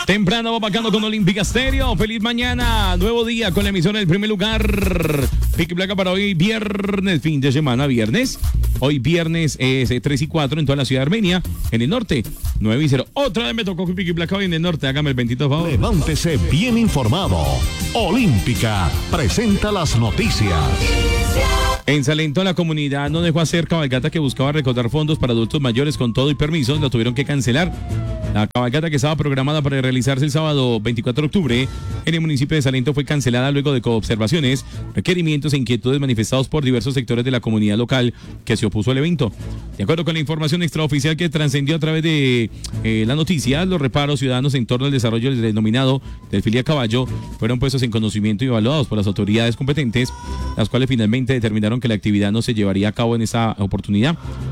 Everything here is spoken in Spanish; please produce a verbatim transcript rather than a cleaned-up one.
Temprano va bacano con Olímpica Stereo. Feliz mañana, nuevo día con la emisión del primer lugar. Pique placa para hoy viernes, fin de semana viernes. Hoy viernes es tres y cuatro en toda la ciudad de Armenia. En el norte, nueve y cero. Otra vez me tocó pique placa hoy en el norte. Hágame el bendito favor. Levántese bien informado. Olímpica presenta las noticias. En Salento, la comunidad no dejó hacer cabalgata que buscaba recaudar fondos para adultos mayores con todo y permisos. Lo tuvieron que cancelar. La cabalgata que estaba programada para realizarse el sábado veinticuatro de octubre en el municipio de Salento fue cancelada luego de observaciones, requerimientos e inquietudes manifestados por diversos sectores de la comunidad local que se opuso al evento. De acuerdo con la información extraoficial que trascendió a través de eh, la noticia, los reparos ciudadanos en torno al desarrollo del denominado desfile a caballo fueron puestos en conocimiento y evaluados por las autoridades competentes, las cuales finalmente determinaron que la actividad no se llevaría a cabo en esa oportunidad.